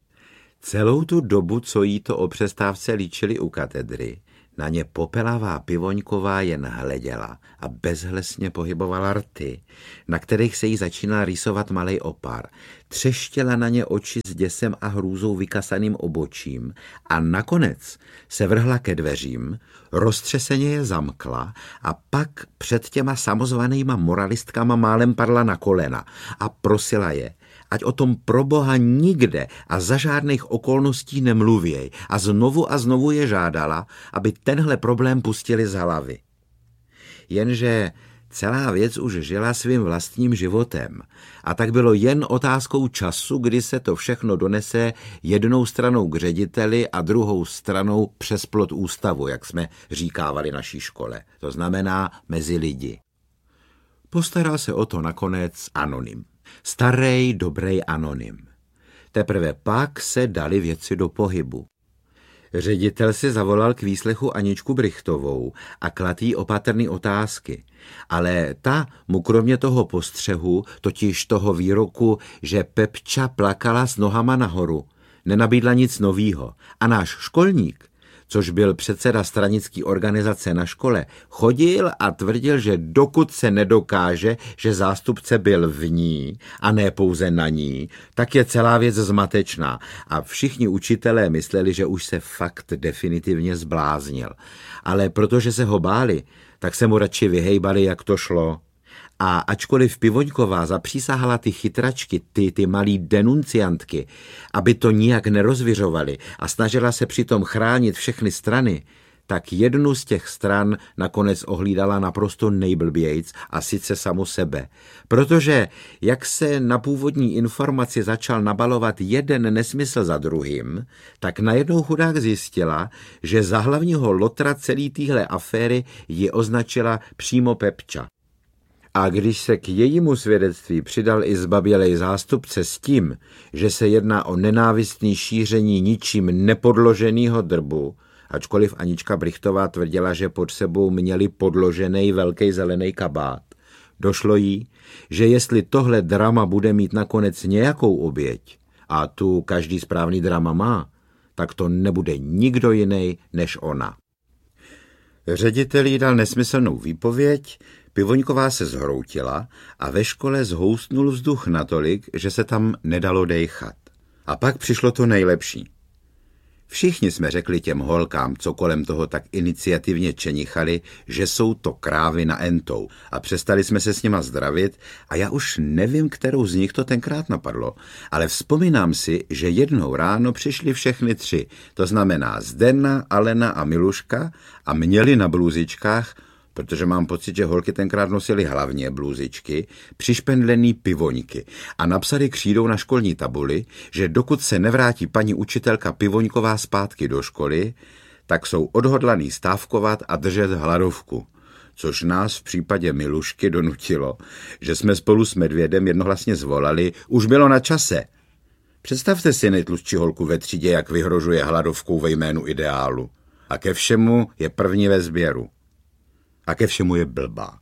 Celou tu dobu, co jí to o přestávce líčili u katedry, na ně Popelavá Pivoňková jen hleděla a bezhlesně pohybovala rty, na kterých se jí začínal rýsovat malej opar. Třeštěla na ně oči s děsem a hrůzou vykasaným obočím a nakonec se vrhla ke dveřím, roztřeseně je zamkla a pak před těma samozvanýma moralistkama málem padla na kolena a prosila je, ať o tom pro Boha nikde a za žádných okolností nemluvěj a znovu je žádala, aby tenhle problém pustili z hlavy. Jenže celá věc už žila svým vlastním životem a tak bylo jen otázkou času, kdy se to všechno donese jednou stranou k řediteli a druhou stranou přes plot ústavu, jak jsme říkávali naší škole. To znamená mezi lidi. Postaral se o to nakonec anonym. Starej, dobrej anonym. Teprve pak se dali věci do pohybu. Ředitel si zavolal k výslechu Aničku Brichtovou a kladl jí opatrný otázky. Ale ta mu kromě toho postřehu, totiž toho výroku, že Pepča plakala s nohama nahoru, nenabídla nic novýho. A náš školník, což byl předseda stranické organizace na škole, chodil a tvrdil, že dokud se nedokáže, že zástupce byl v ní a ne pouze na ní, tak je celá věc zmatečná. A všichni učitelé mysleli, že už se fakt definitivně zbláznil. Ale protože se ho báli, tak se mu radši vyhejbali, jak to šlo. A ačkoliv Pivoňková zapřísahala ty chytračky, ty malý denunciantky, aby to nijak nerozviřovali a snažila se přitom chránit všechny strany, tak jednu z těch stran nakonec ohlídala naprosto nejblbějc a sice samu sebe. Protože jak se na původní informaci začal nabalovat jeden nesmysl za druhým, tak najednou chudák zjistila, že za hlavního lotra celý téhle aféry ji označila přímo Pepča. A když se k jejímu svědectví přidal i zbabělej zástupce s tím, že se jedná o nenávistný šíření ničím nepodloženého drbu, ačkoliv Anička Brichtová tvrdila, že pod sebou měli podložený velký zelený kabát, došlo jí, že jestli tohle drama bude mít nakonec nějakou oběť, a tu každý správný drama má, tak to nebude nikdo jiný než ona. Ředitel jí dal nesmyslnou výpověď, Pivoňková se zhroutila a ve škole zhoustnul vzduch natolik, že se tam nedalo dejchat. A pak přišlo to nejlepší. Všichni jsme řekli těm holkám, co kolem toho tak iniciativně čenichali, že jsou to krávy na entou. A přestali jsme se s nima zdravit a já už nevím, kterou z nich to tenkrát napadlo, ale vzpomínám si, že jednou ráno přišli všechny tři, to znamená Zdena, Alena a Miluška a měli na blůzičkách, protože mám pocit, že holky tenkrát nosily hlavně blůzičky, přišpendlený Pivoňky a napsali křídou na školní tabuli, že dokud se nevrátí paní učitelka Pivoňková zpátky do školy, tak jsou odhodlaný stávkovat a držet hladovku. Což nás v případě Milušky donutilo, že jsme spolu s Medvědem jednohlasně zvolali, už bylo na čase. Představte si nejtlustší holku ve třídě, jak vyhrožuje hladovkou ve jménu ideálu. A ke všemu je první ve sběru. A ke všemu je blbá.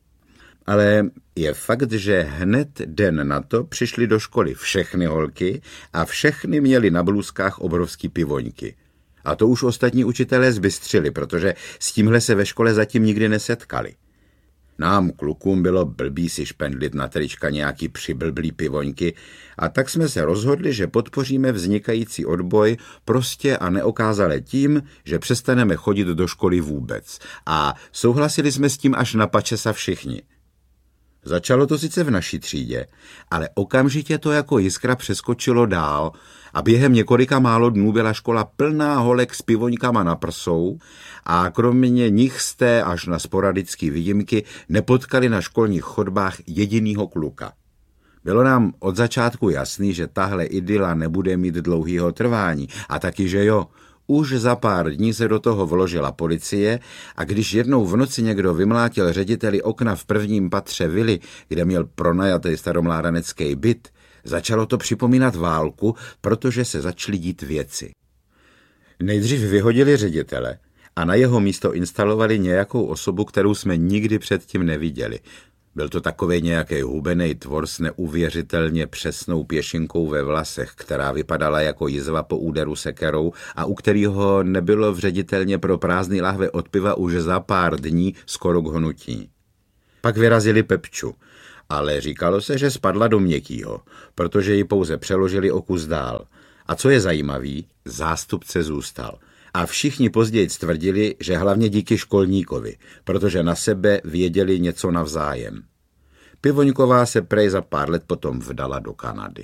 Ale je fakt, že hned den na to přišly do školy všechny holky a všechny měly na blůzkách obrovský Pivoňky. A to už ostatní učitelé zbystřili, protože s tímhle se ve škole zatím nikdy nesetkali. Nám, klukům, bylo blbý si špendlit na trička nějaký přiblblý Pivoňky a tak jsme se rozhodli, že podpoříme vznikající odboj prostě a neokázale tím, že přestaneme chodit do školy vůbec. A souhlasili jsme s tím až na pačesa všichni. Začalo to sice v naší třídě, ale okamžitě to jako jiskra přeskočilo dál a během několika málo dnů byla škola plná holek s pivoňkama na prsou a kromě nich jste až na sporadické výjimky nepotkali na školních chodbách jedinýho kluka. Bylo nám od začátku jasný, že tahle idyla nebude mít dlouhýho trvání a taky, že jo. Už za pár dní se do toho vložila policie a když jednou v noci někdo vymlátil řediteli okna v prvním patře vily, kde měl pronajatý staromládanecký byt, začalo to připomínat válku, protože se začaly dít věci. Nejdřív vyhodili ředitele a na jeho místo instalovali nějakou osobu, kterou jsme nikdy předtím neviděli. Byl to takovej nějaký hubenej tvor s neuvěřitelně přesnou pěšinkou ve vlasech, která vypadala jako jizva po úderu sekerou a u kterého nebylo v ředitelně pro prázdný lahve od piva už za pár dní skoro k hnutí. Pak vyrazili Pepču, ale říkalo se, že spadla do měkkýho, protože ji pouze přeložili o kus dál. A co je zajímavý, zástupce zůstal. A všichni později tvrdili, že hlavně díky školníkovi, protože na sebe věděli něco navzájem. Pivoňková se prej za pár let potom vdala do Kanady.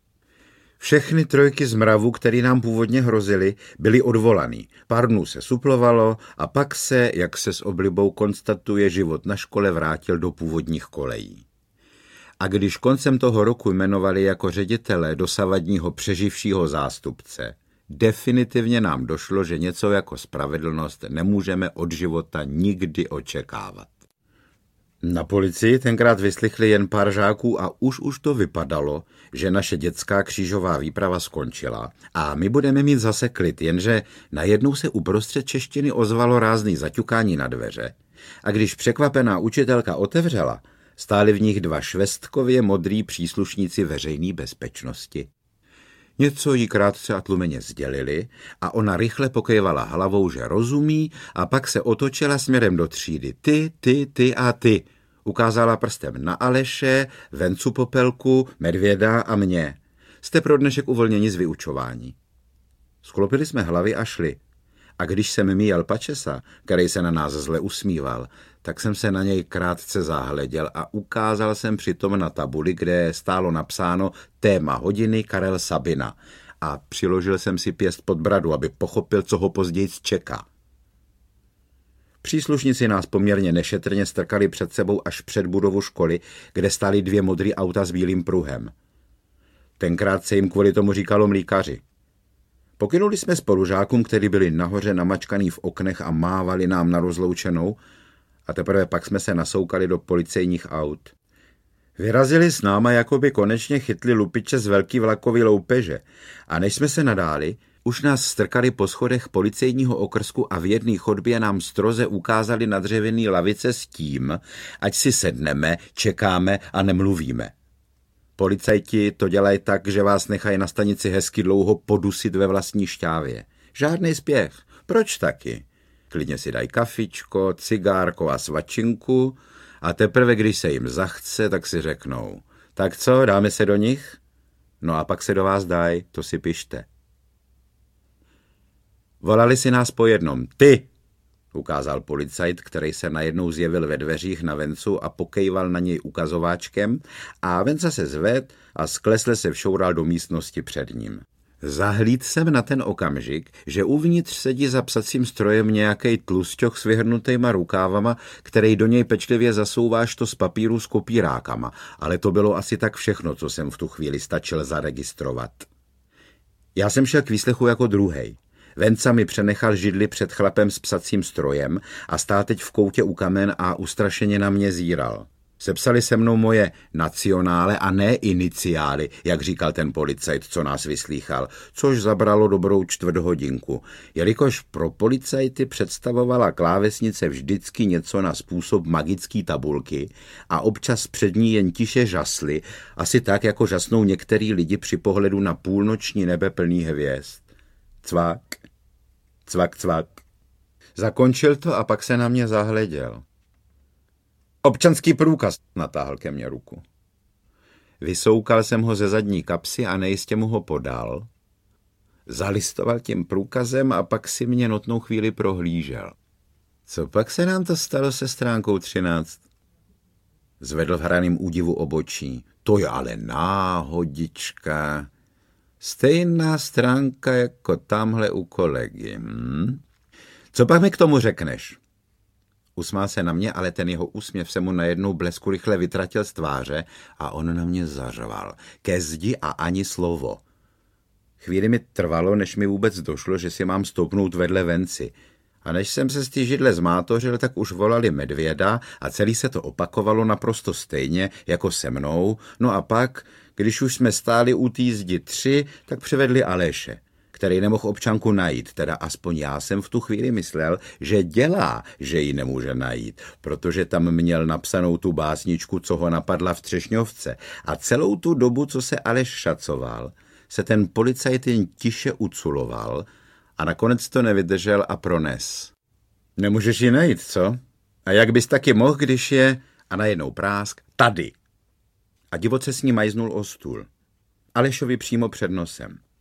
Všechny trojky z mravů, který nám původně hrozily, byly odvolaný. Pár dnů se suplovalo a pak se, jak se s oblibou konstatuje, život na škole vrátil do původních kolejí. A když koncem toho roku jmenovali jako ředitele dosavadního přeživšího zástupce, definitivně nám došlo, že něco jako spravedlnost nemůžeme od života nikdy očekávat. Na policii tenkrát vyslechli jen pár žáků a už to vypadalo, že naše dětská křížová výprava skončila a my budeme mít zase klid, jenže najednou se uprostřed češtiny ozvalo rázný zaťukání na dveře a když překvapená učitelka otevřela, stáli v nich dva švestkově modrý příslušníci veřejné bezpečnosti. Něco jí krátce a tlumeně sdělili a ona rychle pokývala hlavou, že rozumí a pak se otočila směrem do třídy. Ty a ty. Ukázala prstem na Aleše, Vencu Popelku, Medvěda a mě. Jste pro dnešek uvolněni z vyučování. Sklopili jsme hlavy a šli. A když jsem míjel Pačesa, který se na nás zle usmíval, tak jsem se na něj krátce zahleděl a ukázal jsem přitom na tabuli, kde stálo napsáno téma hodiny Karel Sabina a přiložil jsem si pěst pod bradu, aby pochopil, co ho později čeká. Příslušníci nás poměrně nešetrně strkali před sebou až před budovu školy, kde stály dvě modrý auta s bílým pruhem. Tenkrát se jim kvůli tomu říkalo mlýkaři. Pokynuli jsme spolužákům, kteří byli nahoře namačkaný v oknech a mávali nám na rozloučenou, a teprve pak jsme se nasoukali do policejních aut. Vyrazili s náma, jako by konečně chytli lupiče z velký vlakový loupeže a než jsme se nadáli, už nás strkali po schodech policejního okrsku a v jedné chodbě nám stroze ukázali na dřevěný lavice s tím, ať si sedneme, čekáme a nemluvíme. Policajti to dělají tak, že vás nechají na stanici hezky dlouho podusit ve vlastní šťávě. Žádný spěch. Proč taky? Klidně si dají kafičko, cigárko a svačinku a teprve, když se jim zachce, tak si řeknou. Tak co, dáme se do nich? No a pak se do vás dají, to si pište. Volali si nás po jednom. Ty! Ukázal policajt, který se najednou zjevil ve dveřích na Vencu a pokejval na něj ukazováčkem a Venca se zved a sklesle se všoural do místnosti před ním. Zahlíd jsem na ten okamžik, že uvnitř sedí za psacím strojem nějakej tlusťoch s vyhrnutejma rukávama, který do něj pečlivě zasouváš to z papíru s kopírákama, ale to bylo asi tak všechno, co jsem v tu chvíli stačil zaregistrovat. Já jsem šel k výslechu jako druhej. Venca mi přenechal židli před chlapem s psacím strojem a stál teď v koutě u kamen a ustrašeně na mě zíral. Sepsali se mnou moje nacionále a ne iniciály, jak říkal ten policajt, co nás vyslýchal, což zabralo dobrou čtvrthodinku, jelikož pro policajty představovala klávesnice vždycky něco na způsob magický tabulky a občas před ní jen tiše žasly, asi tak, jako žasnou některý lidi při pohledu na půlnoční nebe plný hvězd. Cvak, cvak, cvak. Zakončil to a pak se na mě zahleděl. Občanský průkaz, natáhl ke mně ruku. Vysoukal jsem ho ze zadní kapsy a nejistě mu ho podal. Zalistoval tím průkazem a pak si mě notnou chvíli prohlížel. Co pak se nám to stalo se stránkou 13? Zvedl v hraným údivu obočí. To je ale náhodička. Stejná stránka jako tamhle u kolegy. Co pak mi k tomu řekneš? Usmál se na mě, ale ten jeho úsměv se mu najednou blesku rychle vytratil z tváře a on na mě zařval. Ke zdi a ani slovo. Chvíli mi trvalo, než mi vůbec došlo, že si mám stoupnout vedle Venci. A než jsem se z té židle zmátořil, tak už volali medvěda a celý se to opakovalo naprosto stejně jako se mnou. No a pak, když už jsme stáli u té zdi 3, tak přivedli Aleše, který nemohl občanku najít. Teda aspoň já jsem v tu chvíli myslel, že dělá, že ji nemůže najít, protože tam měl napsanou tu básničku, co ho napadla v Třešňovce. A celou tu dobu, co se Aleš šacoval, se ten policajt jen tiše uculoval a nakonec to nevydržel a prones. Nemůžeš ji najít, co? A jak bys taky mohl, když je... A najednou prásk. Tady. A divoce s ní majznul o stůl. Alešovi přímo před nosem.